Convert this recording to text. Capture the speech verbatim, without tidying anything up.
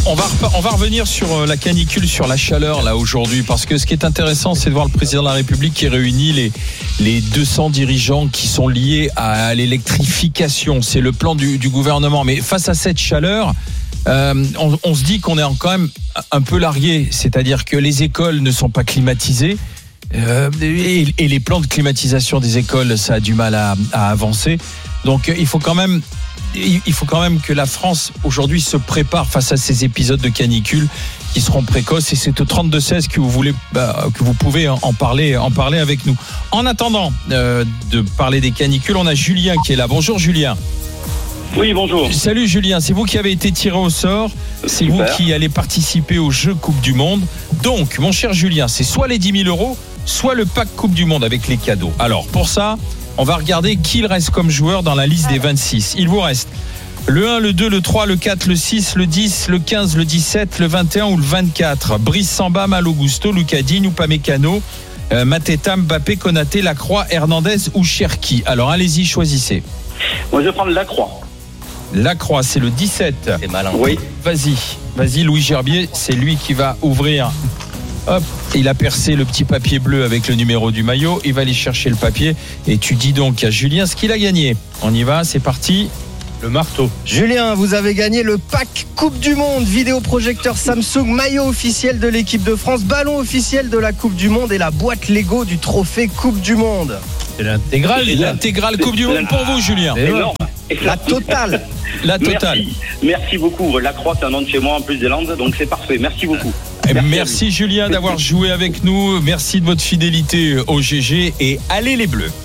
On va, on va revenir sur la canicule, sur la chaleur là aujourd'hui, parce que ce qui est intéressant, c'est de voir le président de la République qui réunit les, les deux cents dirigeants qui sont liés à l'électrification. C'est le plan du, du gouvernement. Mais face à cette chaleur, euh, on, on se dit qu'on est quand même un peu largué, c'est-à-dire que les écoles ne sont pas climatisées. Euh, et, et les plans de climatisation des écoles, ça a du mal à, à avancer. Donc il faut quand même il faut quand même que la France aujourd'hui se prépare face à ces épisodes de canicule qui seront précoces, et c'est au trente-deux seize que vous voulez bah, que vous pouvez en parler en parler avec nous. En attendant euh, de parler des canicules, on a Julien qui est là. Bonjour Julien. Oui, bonjour. Salut Julien, c'est vous qui avez été tiré au sort, c'est Super. Vous qui allez participer au jeu Coupe du Monde. Donc mon cher Julien, c'est soit les dix mille euros, soit le pack Coupe du Monde avec les cadeaux. Alors pour ça, on va regarder qui il reste comme joueur dans la liste des vingt-six. Il vous reste le un, le deux, le trois, le quatre, le six, le dix, le quinze, le dix-sept, le vingt et un ou le vingt-quatre. Brice Samba, Malo Gusto, Lucas Digne, Upamecano, euh, Mateta, Mbappé, Konaté, Lacroix, Hernandez ou Cherki. Alors allez-y, choisissez. Moi je vais prendre Lacroix. Lacroix, c'est le dix-sept. C'est malin. Oui. Vas-y, vas-y Louis Gerbier, c'est lui qui va ouvrir. Hop, il a percé le petit papier bleu avec le numéro du maillot. Il va aller chercher le papier et tu dis donc à Julien ce qu'il a gagné. On y va, c'est parti. Le marteau. Julien, vous avez gagné le pack Coupe du Monde, vidéoprojecteur Samsung, maillot officiel de l'équipe de France, ballon officiel de la Coupe du Monde et la boîte Lego du trophée Coupe du Monde. C'est l'intégrale, l'intégrale Coupe du Monde pour vous Julien. Énorme. La totale. La totale. Merci, merci beaucoup. Lacroix, c'est un nom de chez moi en plus des Landes, donc c'est parfait. Merci beaucoup. Merci, Merci Julien d'avoir joué avec nous. Merci de votre fidélité au G G et allez les Bleus.